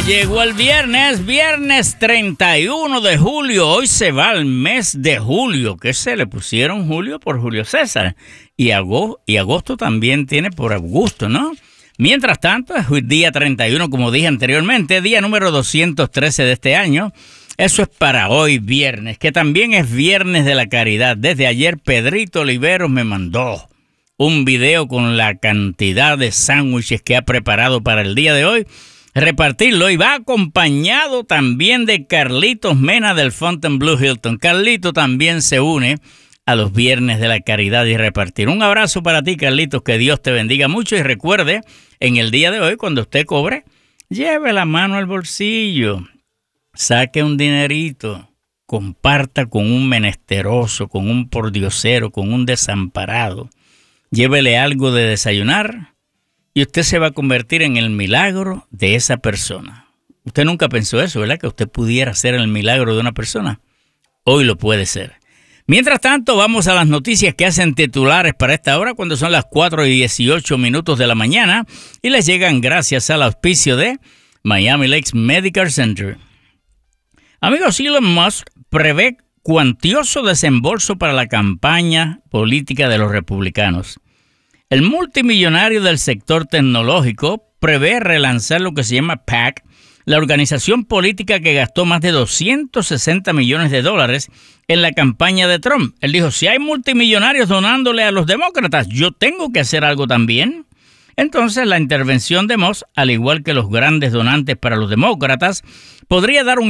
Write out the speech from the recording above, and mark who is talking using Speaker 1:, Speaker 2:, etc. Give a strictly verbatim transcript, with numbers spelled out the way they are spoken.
Speaker 1: Llegó el viernes, viernes treinta y uno de julio. Hoy se va el mes de julio, que se le pusieron Julio por Julio César. Y agosto, y agosto también tiene por Augusto, ¿no? Mientras tanto, es el día treinta y uno, como dije anteriormente, día número doscientos trece de este año. Eso es para hoy viernes, que también es viernes de la caridad. Desde ayer Pedrito Oliveros me mandó un video con la cantidad de sándwiches que ha preparado para el día de hoy. Repartirlo, y va acompañado también de Carlitos Mena del Fontainebleau Hilton. Carlito también se une a los viernes de la caridad y repartir. Un abrazo para ti, Carlitos, que Dios te bendiga mucho, y recuerde, en el día de hoy, cuando usted cobre, lleve la mano al bolsillo, saque un dinerito, comparta con un menesteroso, con un pordiosero, con un desamparado, llévele algo de desayunar, y usted se va a convertir en el milagro de esa persona. Usted nunca pensó eso, ¿verdad? Que usted pudiera ser el milagro de una persona. Hoy lo puede ser. Mientras tanto, vamos a las noticias que hacen titulares para esta hora, cuando son las cuatro y dieciocho minutos de la mañana, y les llegan gracias al auspicio de Miami Lakes Medical Center. Amigos, Elon Musk prevé cuantioso desembolso para la campaña política de los republicanos. El multimillonario del sector tecnológico prevé relanzar lo que se llama PAC, la organización política que gastó más de doscientos sesenta millones de dólares en la campaña de Trump. Él dijo, si hay multimillonarios donándole a los demócratas, yo tengo que hacer algo también. Entonces, la intervención de Musk, al igual que los grandes donantes para los demócratas, podría dar un